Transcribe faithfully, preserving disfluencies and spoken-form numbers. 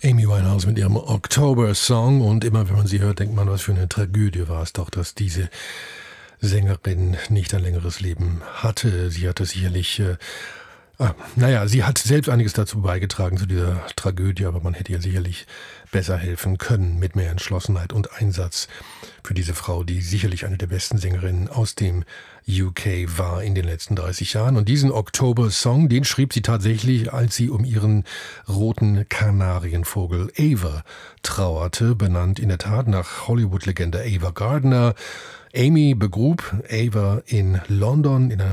Amy Winehouse mit ihrem October-Song, und immer wenn man sie hört, denkt man, was für eine Tragödie war es doch, dass diese Sängerin nicht ein längeres Leben hatte. Sie hatte sicherlich, äh, ah, naja, sie hat selbst einiges dazu beigetragen zu dieser Tragödie, aber man hätte ihr sicherlich besser helfen können mit mehr Entschlossenheit und Einsatz für diese Frau, die sicherlich eine der besten Sängerinnen aus dem U K war in den letzten dreißig Jahren. Und diesen October-Song, den schrieb sie tatsächlich, als sie um ihren roten Kanarienvogel Ava trauerte, benannt in der Tat nach Hollywood-Legende Ava Gardner. Amy begrub Ava in London in einem